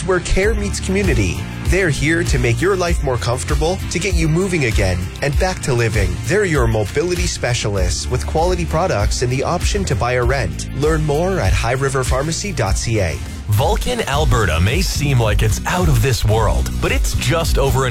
where care meets community. They're here to make your life more comfortable, to get you moving again and back to living. They're your mobility specialists with quality products and the option to buy or rent. Learn more at highriverpharmacy.ca. Vulcan, Alberta may seem like it's out of this world, but it's just over an